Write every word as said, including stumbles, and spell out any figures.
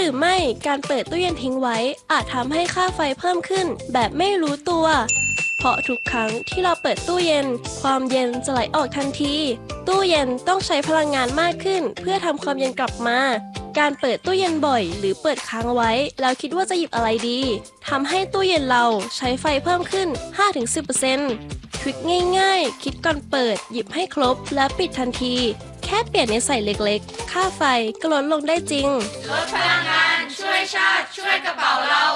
รือไม่การเปิดตู้เย็นทิ้งไว้อาจทำให้ค่าไฟเพิ่มขึ้นแบบไม่รู้ตัวเพราะทุกครั้งที่เราเปิดตู้เย็นความเย็นจะไหลออกทันทีตู้เย็นต้องใช้พลังงานมากขึ้นเพื่อทำความเย็นกลับมาการเปิดตู้เย็นบ่อยหรือเปิดค้างไว้แล้วคิดว่าจะหยิบอะไรดีทำให้ตู้เย็นเราใช้ไฟเพิ่มขึ้น ห้าถึงสิบเปอร์เซ็นต์ ทริคง่ายๆคิดก่อนเปิดหยิบให้ครบและปิดทันทีแค่เปลี่ยนนิสัยเล็กๆค่าไฟก็ลดลงได้จริงลดพลังงานช่วยชาติช่วยกระเป๋าเรา